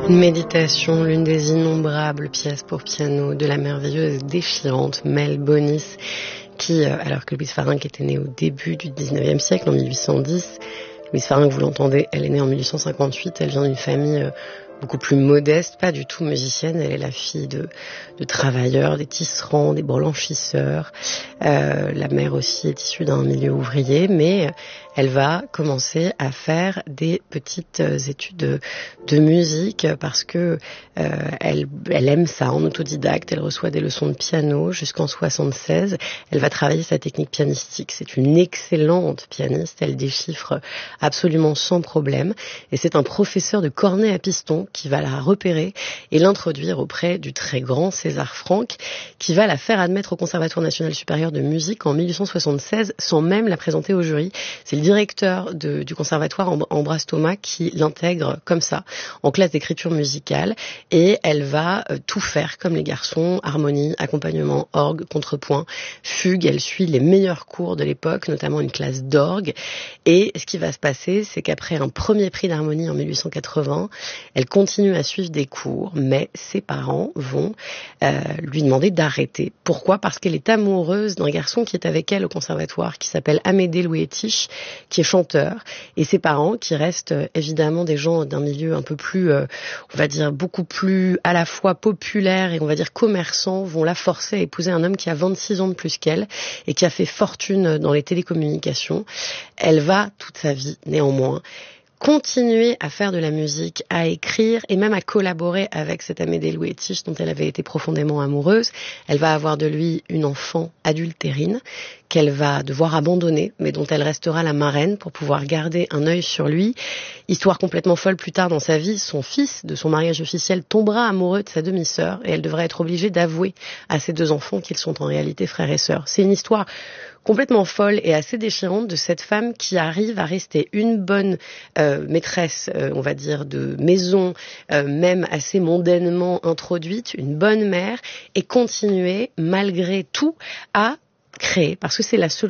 Une méditation, l'une des innombrables pièces pour piano de la merveilleuse, déchirante Mel Bonis, qui, alors que Louise Farinck était née au début du 19e siècle, en 1810, Louise Farinck, vous l'entendez, elle est née en 1858, elle vient d'une famille beaucoup plus modeste, pas du tout musicienne. Elle est la fille de travailleurs, des tisserands, des blanchisseurs. La mère aussi est issue d'un milieu ouvrier, mais elle va commencer à faire des petites études de musique parce que elle aime ça en autodidacte. Elle reçoit des leçons de piano jusqu'en 76. Elle va travailler sa technique pianistique. C'est une excellente pianiste. Elle déchiffre absolument sans problème. Et c'est un professeur de cornet à piston qui va la repérer et l'introduire auprès du très grand César Franck, qui va la faire admettre au Conservatoire national supérieur de musique en 1876 sans même la présenter au jury. C'est le directeur du conservatoire, Ambroise Thomas, qui l'intègre comme ça en classe d'écriture musicale, et elle va tout faire comme les garçons: harmonie, accompagnement, orgue, contrepoint, fugue. Elle suit les meilleurs cours de l'époque, notamment une classe d'orgue. Et ce qui va se passer, c'est qu'après un premier prix d'harmonie en 1880, elle continue à suivre des cours, mais ses parents vont lui demander d'arrêter. Pourquoi ? Parce qu'elle est amoureuse d'un garçon qui est avec elle au conservatoire, qui s'appelle Amédée Louétich, qui est chanteur. Et ses parents, qui restent évidemment des gens d'un milieu un peu plus, on va dire, beaucoup plus à la fois populaire et on va dire commerçant, vont la forcer à épouser un homme qui a 26 ans de plus qu'elle et qui a fait fortune dans les télécommunications. Elle va, toute sa vie, néanmoins, continuer à faire de la musique, à écrire et même à collaborer avec cet Amédée Louétich dont elle avait été profondément amoureuse. Elle va avoir de lui une enfant adultérine qu'elle va devoir abandonner, mais dont elle restera la marraine pour pouvoir garder un œil sur lui. Histoire complètement folle, plus tard dans sa vie, son fils, de son mariage officiel, tombera amoureux de sa demi-sœur et elle devra être obligée d'avouer à ses deux enfants qu'ils sont en réalité frères et sœurs. C'est une histoire complètement folle et assez déchirante de cette femme qui arrive à rester une bonne maîtresse, on va dire, de maison, même assez mondainement introduite, une bonne mère, et continuer, malgré tout, à créer, parce que c'est la seule